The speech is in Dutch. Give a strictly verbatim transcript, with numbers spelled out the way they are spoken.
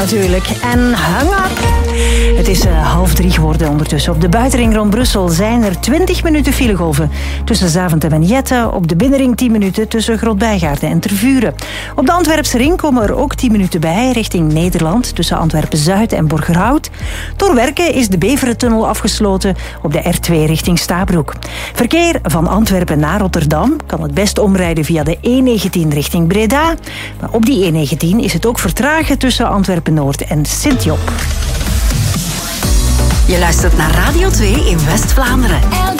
Natuurlijk. En hang up. Het is uh, half drie geworden ondertussen. Op de buitenring rond Brussel zijn er twintig minuten filegolven. Tussen Zaventem en Jette. Op de binnenring tien minuten tussen Grootbijgaarden en Tervuren. Op de Antwerpse ring komen er ook tien minuten bij richting Nederland. Tussen Antwerpen-Zuid en Borgerhout. Door werken is de Beverentunnel afgesloten op de R twee richting Stabroek. Verkeer van Antwerpen naar Rotterdam kan het best omrijden via de E negentien richting Breda. Maar op die E negentien is het ook vertragen tussen Antwerpen-Noord en Sint-Job. Je luistert naar Radio twee in West-Vlaanderen.